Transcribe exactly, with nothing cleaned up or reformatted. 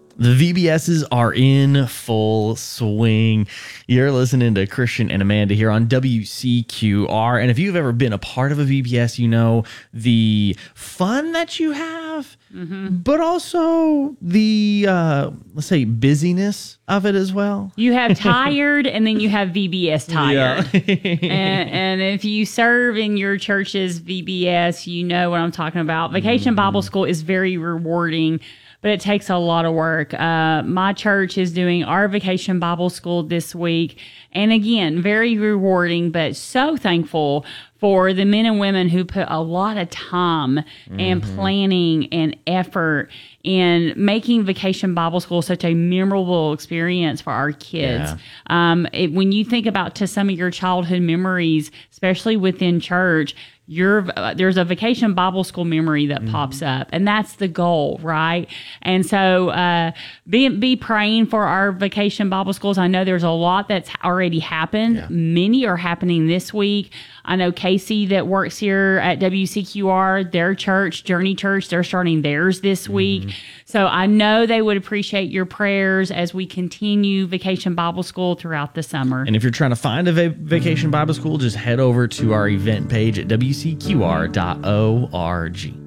The V B S's are in full swing. You're listening to Christian and Amanda here on W C Q R. And if you've ever been a part of a V B S, you know the fun that you have, mm-hmm. but also the, uh, let's say, busyness of it as well. You have tired and then you have V B S tired. Yeah. and, and if you serve in your church's V B S, you know what I'm talking about. Vacation mm-hmm. Bible School is very rewarding, but it takes a lot of work. Uh, my church is doing our Vacation Bible School this week. And again, very rewarding, but so thankful for the men and women who put a lot of time mm-hmm. and planning and effort in making Vacation Bible School such a memorable experience for our kids. Yeah. Um, it, when you think about to some of your childhood memories, especially within church, Your, uh, there's a Vacation Bible School memory that mm-hmm. pops up, and that's the goal, right? And so uh, be, be praying for our Vacation Bible Schools. I know there's a lot that's already happened. Yeah. Many are happening this week. I know Casey that works here at W C Q R, their church, Journey Church, they're starting theirs this mm-hmm. week. So I know they would appreciate your prayers as we continue Vacation Bible School throughout the summer. And if you're trying to find a va- Vacation Bible School, just head over to our event page at W C Q R dot org.